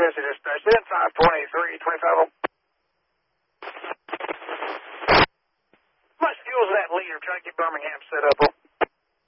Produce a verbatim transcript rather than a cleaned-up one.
Jesse dispatch. Then five twenty-three, twenty-five. Much fuel's that leader? Try to get Birmingham set up.